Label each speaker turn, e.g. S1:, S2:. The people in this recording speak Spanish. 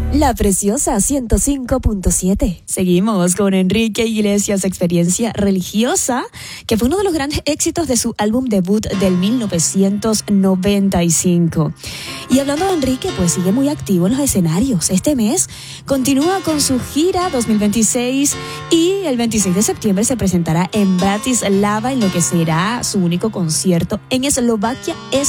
S1: La Preciosa 105.7. Seguimos con Enrique Iglesias, Experiencia Religiosa, que fue uno de los grandes éxitos de su álbum debut del 1995. Y hablando de Enrique, pues sigue muy activo en los escenarios. Este mes continúa con su gira 2026 y el 26 de septiembre se presentará en Bratislava en lo que será su único concierto en Eslovaquia